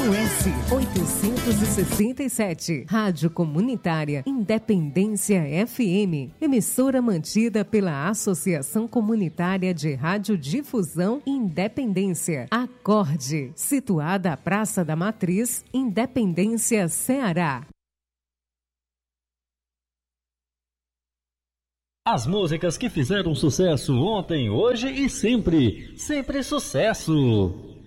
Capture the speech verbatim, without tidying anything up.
S oitocentos e sessenta e sete. Rádio Comunitária Independência F M. Emissora mantida pela Associação Comunitária de Radiodifusão Independência. Acorde. Situada à Praça da Matriz, Independência, Ceará. As músicas que fizeram sucesso ontem, hoje e sempre. Sempre sucesso!